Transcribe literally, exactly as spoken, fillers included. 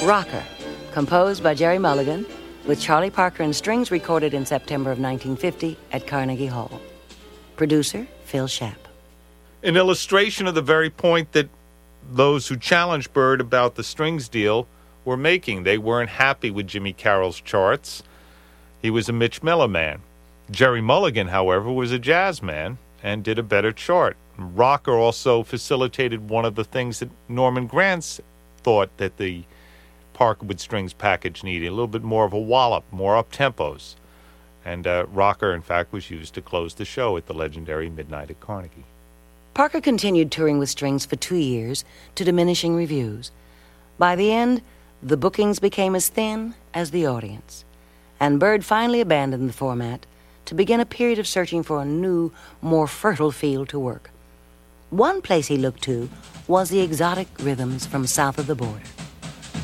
Rocker, composed by Gerry Mulligan, with Charlie Parker and strings recorded in September of nineteen fifty at Carnegie Hall. Producer, Phil Schaap. An illustration of the very point that those who challenged Bird about the strings deal were making. They weren't happy with Jimmy Carroll's charts. He was a Mitch Miller man. Gerry Mulligan, however, was a jazz man and did a better chart. Rocker also facilitated one of the things that Norman Granz thought that the Parker with Strings package needed, a little bit more of a wallop, more up-tempos. And uh, Rocker, in fact, was used to close the show at the legendary Midnight at Carnegie. Parker continued touring with Strings for two years to diminishing reviews. By the end, the bookings became as thin as the audience, and Bird finally abandoned the format to begin a period of searching for a new, more fertile field to work. One place he looked to was the exotic rhythms from south of the border.